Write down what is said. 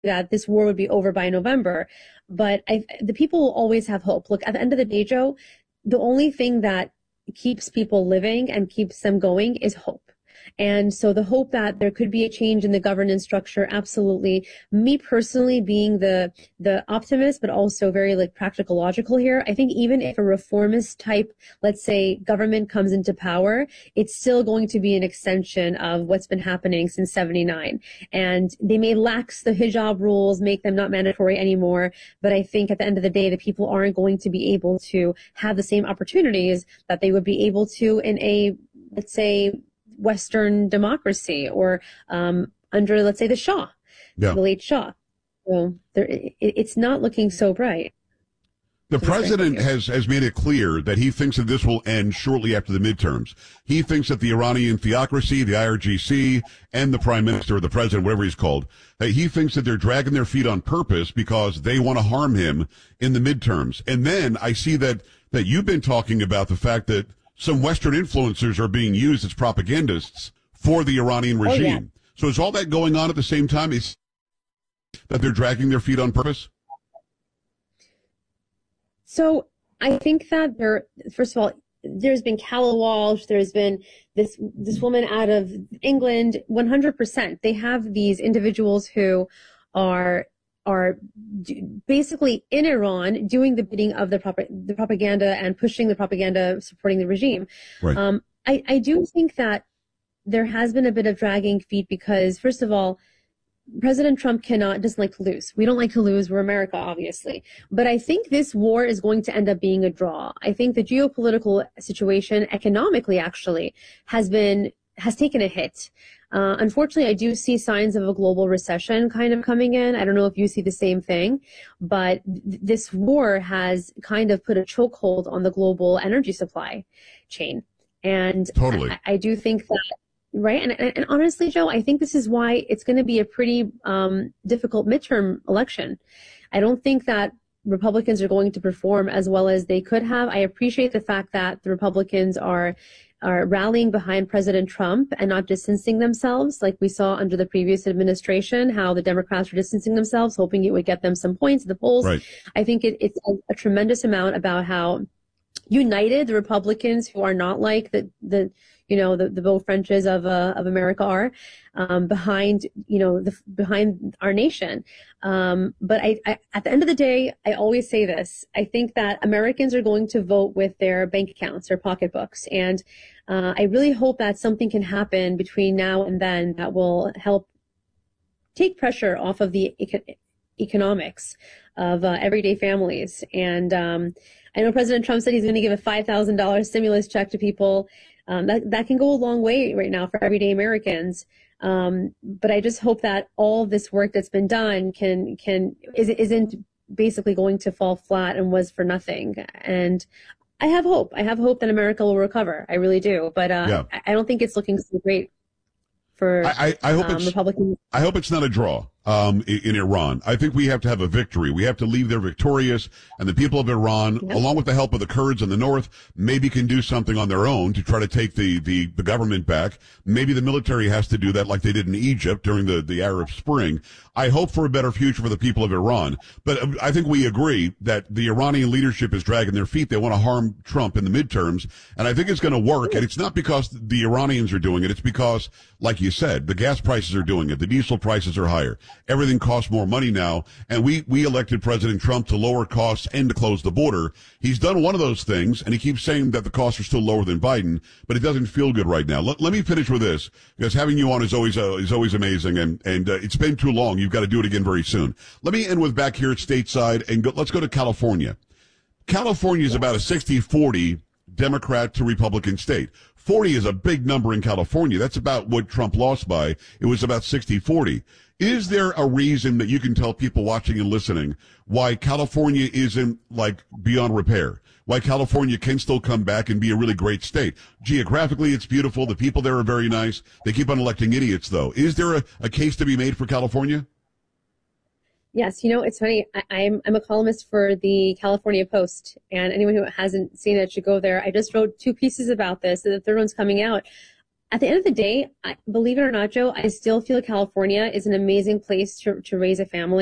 that this war would be over by November. But the people will always have hope. Look, at the end of the day, Joe, the only thing that keeps people living and keeps them going is hope. And so the hope that there could be a change in the governance structure, absolutely. Me personally being the optimist, but also very like practical logical here. I think even if a reformist type, let's say, government comes into power, it's still going to be an extension of what's been happening since 79. And they may lax the hijab rules, make them not mandatory anymore. But I think at the end of the day, the people aren't going to be able to have the same opportunities that they would be able to in a, let's say, Western democracy or under, let's say, the Shah, the late Shah. So it's not looking so bright. The president has made it clear that he thinks that this will end shortly after the midterms. He thinks that the Iranian theocracy, the IRGC, and the prime minister, or the president, whatever he's called, he thinks that they're dragging their feet on purpose because they want to harm him in the midterms. And then I see that you've been talking about the fact that some Western influencers are being used as propagandists for the Iranian regime. Oh, yeah. So is all that going on at the same time? Is that they're dragging their feet on purpose? So I think that first of all, there's been Calla Walsh, there's been this woman out of England, 100%. They have these individuals who are basically in Iran doing the bidding of the propaganda and pushing the propaganda supporting the regime. Right. I do think that there has been a bit of dragging feet because, first of all, President Trump doesn't like to lose. We don't like to lose. We're America, obviously. But I think this war is going to end up being a draw. I think the geopolitical situation, economically actually, has taken a hit. Unfortunately, I do see signs of a global recession kind of coming in. I don't know if you see the same thing, but this war has kind of put a chokehold on the global energy supply chain. And totally. I do think that, right? And honestly, Joe, I think this is why it's going to be a pretty difficult midterm election. I don't think that Republicans are going to perform as well as they could have. I appreciate the fact that the Republicans are rallying behind President Trump and not distancing themselves like we saw under the previous administration, how the Democrats were distancing themselves, hoping it would get them some points at the polls. Right. I think it's a tremendous amount about how united the Republicans, who are not like the Beau Frenches of America are, behind our nation. But I, at the end of the day, I always say this. I think that Americans are going to vote with their bank accounts, their pocketbooks. And I really hope that something can happen between now and then that will help take pressure off of the economics of everyday families. And I know President Trump said he's going to give a $5,000 stimulus check to people. That can go a long way right now for everyday Americans. But I just hope that all this work that's been done isn't basically going to fall flat and was for nothing. And I have hope. I have hope that America will recover. I really do. But I don't think it's looking so great for I hope Republicans. I hope it's not a draw in Iran. I think we have to have a victory. We have to leave there victorious, and the people of Iran, along with the help of the Kurds in the north, maybe can do something on their own to try to take the government back. Maybe the military has to do that like they did in Egypt during the Arab Spring. I hope for a better future for the people of Iran. But I think we agree that the Iranian leadership is dragging their feet. They want to harm Trump in the midterms, and I think it's going to work. And it's not because the Iranians are doing it. It's because, like you said, the gas prices are doing it. The diesel prices are higher. Everything costs more money now, and we elected President Trump to lower costs and to close the border. He's done one of those things, and he keeps saying that the costs are still lower than Biden, but it doesn't feel good right now. Let me finish with this, because having you on is always amazing, and it's been too long. You've got to do it again very soon. Let me end with back here at stateside, and let's go to California. California is about a 60-40 Democrat to Republican state. 40 is a big number in California. That's about what Trump lost by. It was about 60-40. Is there a reason that you can tell people watching and listening why California isn't like beyond repair? Why California can still come back and be a really great state? Geographically, it's beautiful. The people there are very nice. They keep on electing idiots, though. Is there a case to be made for California? Yes, it's funny. I'm a columnist for the California Post, and anyone who hasn't seen it should go there. I just wrote 2 pieces about this, and the third one's coming out. at the end of the day, believe it or not, Joe, I still feel California is an amazing place to raise a family.